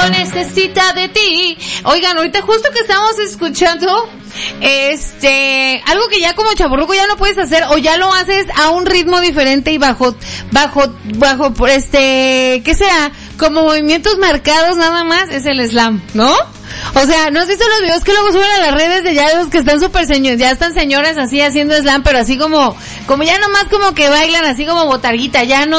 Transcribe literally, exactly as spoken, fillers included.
mundo necesita de ti. Oigan, ahorita justo que estamos escuchando este algo que ya como chavorruco ya no puedes hacer, o ya lo haces a un ritmo diferente y bajo bajo bajo por este ¿qué será? Como movimientos marcados nada más, es el slam, ¿no? O sea, ¿no has visto los videos que luego suben a las redes de ya los que están súper señores, ya están señoras así haciendo slam, pero así como como ya nomás como que bailan así como botarguita, ya no